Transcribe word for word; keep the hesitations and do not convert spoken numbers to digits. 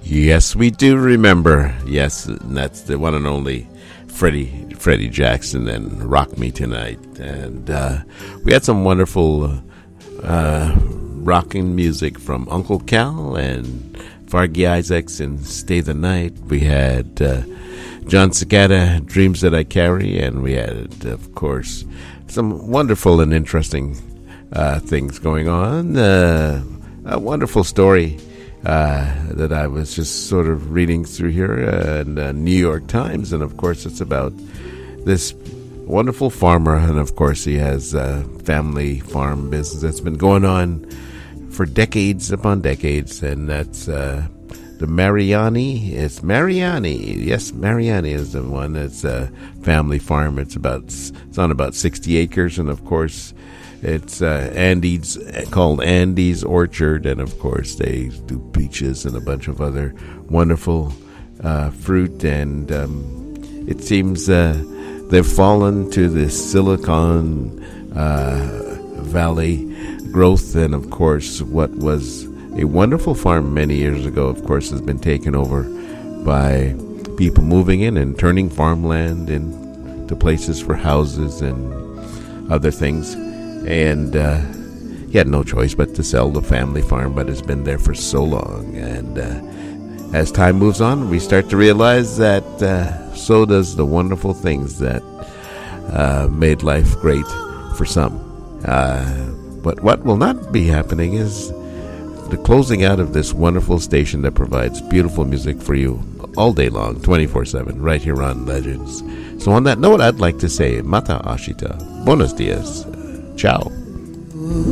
Yes, we do remember. Yes, and that's the one and only Freddie Freddie Jackson and Rock Me Tonight. And uh, we had some wonderful uh, rocking music from Uncle Cal and Fargy Isaacs and Stay the Night. We had uh, John Cicada, Dreams That I Carry, and we had, of course, some wonderful and interesting uh, things going on. Uh, a wonderful story Uh, that I was just sort of reading through here uh, in the New York Times, and of course it's about this wonderful farmer, and of course he has a family farm business that's been going on for decades upon decades, and that's uh, the Mariani. It's Mariani, yes, Mariani is the one. It's a family farm. It's about it's on about sixty acres, and of course it's uh, Andy's called Andy's Orchard, and of course they do peaches and a bunch of other wonderful uh, fruit. And um, it seems uh, they've fallen to the Silicon uh, Valley growth, and of course what was a wonderful farm many years ago, of course, has been taken over by people moving in and turning farmland into places for houses and other things. And uh, he had no choice but to sell the family farm, but it's been there for so long. And uh, as time moves on, we start to realize that uh, so does the wonderful things that uh, made life great for some. Uh, but what will not be happening is the closing out of this wonderful station that provides beautiful music for you all day long, twenty-four seven, right here on Legends. So on that note, I'd like to say, Mata Ashita, Buenos dias. Ciao.